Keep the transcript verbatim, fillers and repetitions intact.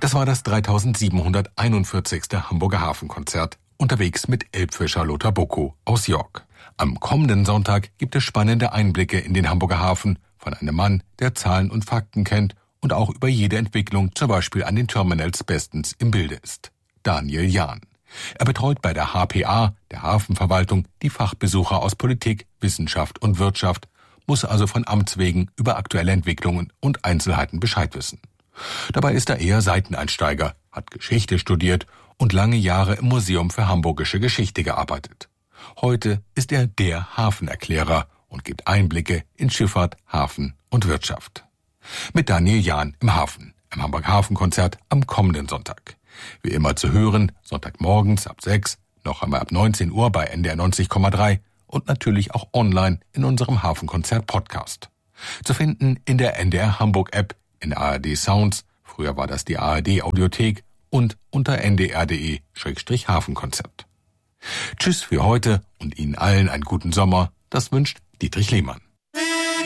Das war das dreitausendsiebenhunderteinundvierzigste Hamburger Hafenkonzert, unterwegs mit Elbfischer Lothar Bocco aus York. Am kommenden Sonntag gibt es spannende Einblicke in den Hamburger Hafen von einem Mann, der Zahlen und Fakten kennt und auch über jede Entwicklung, zum Beispiel an den Terminals, bestens im Bilde ist. Daniel Jahn. Er betreut bei der H P A, der Hafenverwaltung, die Fachbesucher aus Politik, Wissenschaft und Wirtschaft, muss also von Amts wegen über aktuelle Entwicklungen und Einzelheiten Bescheid wissen. Dabei ist er eher Seiteneinsteiger, hat Geschichte studiert und lange Jahre im Museum für Hamburgische Geschichte gearbeitet. Heute ist er der Hafenerklärer und gibt Einblicke in Schifffahrt, Hafen und Wirtschaft. Mit Daniel Jahn im Hafen, im Hamburger Hafenkonzert am kommenden Sonntag. Wie immer zu hören, Sonntagmorgens ab sechs, noch einmal ab neunzehn Uhr bei N D R neunzig Komma drei und natürlich auch online in unserem Hafenkonzert-Podcast. Zu finden in der N D R Hamburg-App, in A R D Sounds, früher war das die A R D Audiothek, und unter n d r punkt d e Schrägstrich Hafenkonzept. Tschüss für heute und Ihnen allen einen guten Sommer. Das wünscht Dietrich Lehmann.